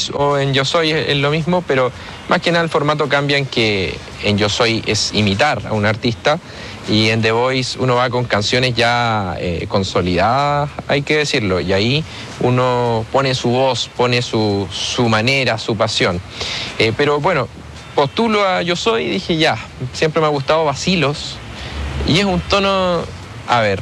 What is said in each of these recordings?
Voice o en Yo Soy es lo mismo, pero más que nada el formato cambia en que en Yo Soy es imitar a un artista y en The Voice uno va con canciones ya consolidadas, hay que decirlo, y ahí uno pone su voz, pone su manera, su pasión. Pero bueno, postulo a Yo Soy y dije ya, siempre me ha gustado Vacilos y es un tono, a ver,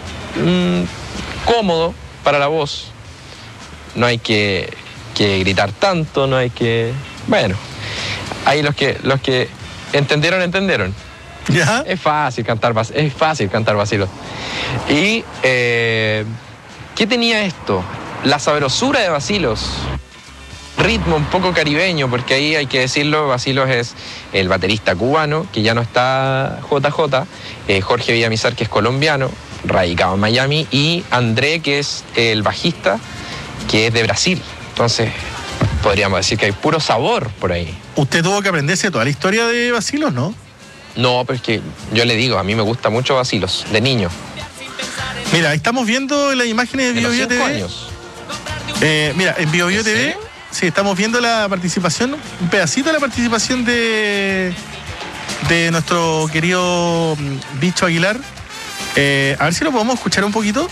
cómodo para la voz. No hay que gritar tanto, no hay que... Bueno, ahí los que entendieron. ¿Ya? Es fácil cantar Vacilos. Y, ¿qué tenía esto? La sabrosura de Vacilos. Ritmo un poco caribeño, porque ahí hay que decirlo, Vacilos es el baterista cubano, que ya no está JJ, Jorge Villamizar, que es colombiano, radicado en Miami, y André, que es el bajista, que es de Brasil. Entonces, podríamos decir que hay puro sabor por ahí. Usted tuvo que aprenderse toda la historia de Vacilos, ¿no? No, pero es que yo le digo, a mí me gusta mucho Vacilos, de niño. Mira, estamos viendo las imágenes de BioBio TV. Años. Mira, en BioBio TV, ¿Sí? sí, estamos viendo la participación, un pedacito de la participación de nuestro querido Bicho Aguilar. A ver si lo podemos escuchar un poquito.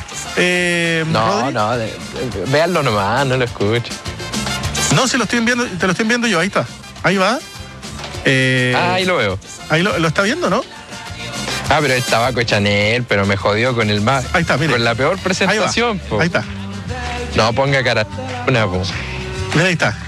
Véanlo nomás, no lo escucho. No, se lo estoy enviando, te lo estoy enviando yo, ahí está. Ahí va. Ahí lo veo. Ahí lo está viendo, ¿no? Ah, pero es tabaco de Chanel, pero me jodió con el más. Ahí está, mire. Con la peor presentación, Ahí está. No, ponga cara. Una, po. Mira, ahí está.